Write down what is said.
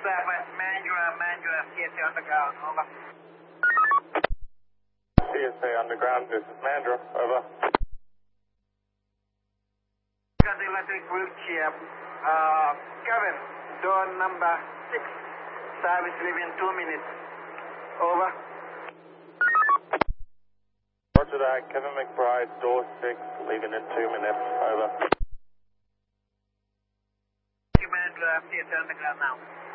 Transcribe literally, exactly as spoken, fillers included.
Southwest Mandurah, Mandurah, C S A Underground, over. C S A Underground, this is Mandurah, over. Got the electric route here. Uh, Kevin, door number six. Service leaving two minutes. Over. Roger that, Kevin McBride, door six, leaving in two minutes, over. Mandurah, C S A Underground now.